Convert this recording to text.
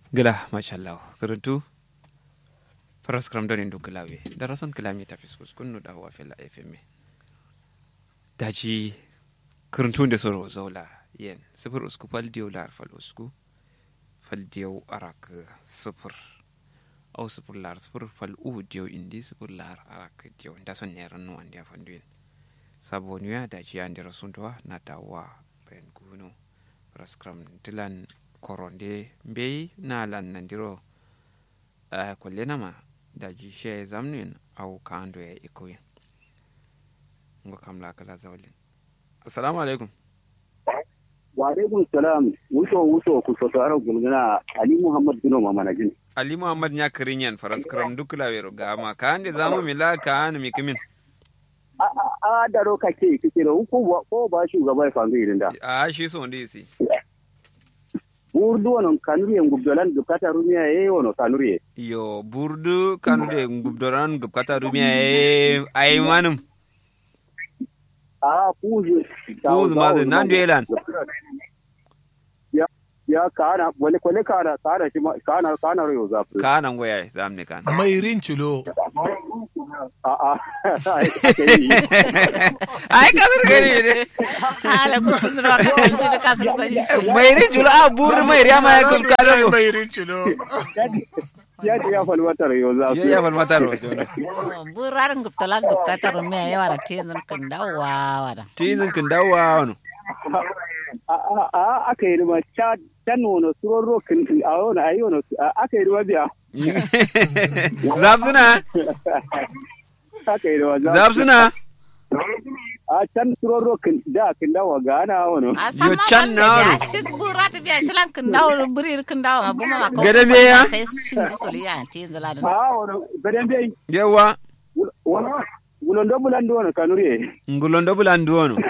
Gila, mashallah. Keruntu. Paras kram don indu gelawe. Darason kelami tapis kunnu da huwa fil FM. Daji keruntu de soro zola yen. Sifur usku fal diyo lar fal usku. Fal diyo arak sifur. Au sifur lar sifur fal diyo indi sifur lar arak diyo. Dason neran no andia fanduin. Sabonuya daji andi rasundoa na dawa ben gunu. Paras kram dilan koronde mbey na lan nandiro kolle nama daji she zamnin au kando ya ikoyin ngo kamla kala zawlin. Assalamu alaikum. Wa alaikum salam. Wuso ku so taro gulgana Ali Muhammad bin Mamanajin. Ali Muhammad nya kirinyan faras kram dukla wero gama kande zamu milaka an mikimin a daro kake ro ko ba shugaba ya fanzu irin da shi so ndisi burdu wonon kanuriye ngubdolan gubkata rumiya wono kanuriye yo burdu kanude ngubdolan gubkata rumiya ay manum puzu ma nan duelan ya kana wale kana shi kana royo zafu kana ngoya zamne kana mai rinchulo ai kasar gari ne ala kutun ra kan kasar gari mai rinchulo burdu mai riya ma gubkata mai rinchulo ya falmatar yo zafu ya falmatar yo jona buraran gubtalan gubkata rumiya yawa tizin kan dawa no aka yi rima can wani tsoron rokin a wani ayi wani aka yi rima biya. Zabsuna? Aka yi rima Zabsuna? A can tsoron rokin da kin dawa gana wani. Yo can na wani. Ya ci bura ta biya shi lan kin dawo buri kin dawo abu ma ko. Gada me ya? Sai shin ji soliya ti zaladan. Wani gadan bai. Yawa. Wani ngulondo bulando wani kanuri. Ngulondo bulando wani.